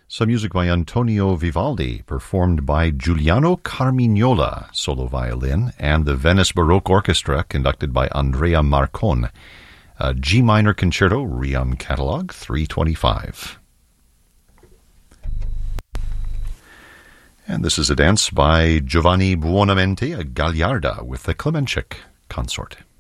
Some music by Antonio Vivaldi, performed by Giuliano Carmignola, solo violin, and the Venice Baroque Orchestra, conducted by Andrea Marcon. G minor concerto, Ream Catalog, 325. And this is a dance by Giovanni Buonamente, a Gagliarda, with the Klemenchik Consort.